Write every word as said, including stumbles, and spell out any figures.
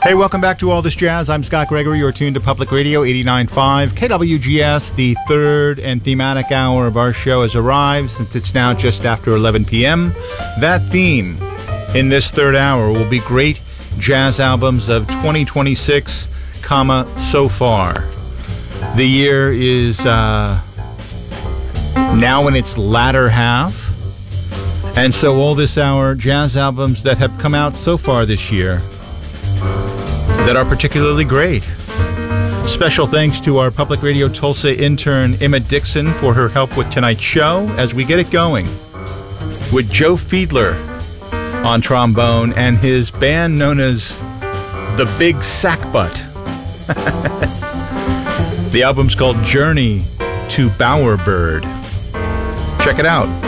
Hey, welcome back to All This Jazz. I'm Scott Gregory. You're tuned to Public Radio eighty-nine point five K W G S. The third and thematic hour of our show has arrived since it's now just after eleven p.m. That theme in this third hour will be great jazz albums of twenty twenty-six, comma, so far. The year is uh, now in its latter half. And so all this hour, jazz albums that have come out so far this year that are particularly great. Special thanks to our Public Radio Tulsa intern, Emma Dixon, for her help with tonight's show as we get it going with Joe Fiedler on trombone and his band known as the Big Sackbutt. The album's called Journey to Bowerbird. Check it out.